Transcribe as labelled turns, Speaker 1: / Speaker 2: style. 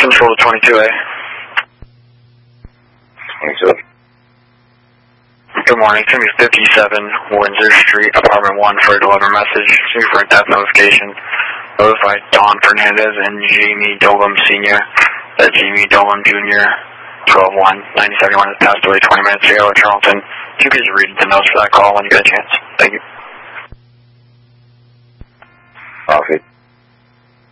Speaker 1: Control to 22A.
Speaker 2: 22.
Speaker 1: Good morning. It's going to be 57 Windsor Street, apartment 1 for a deliver message. It's for a death notification. Notified Don Fernandez and Jamie Dolam Sr. That Jamie Dolam Jr. 12-1-9071 has passed away 20 minutes ago at Charlton. If you could just read the notes for that call when you get a chance. Thank you.
Speaker 2: Okay.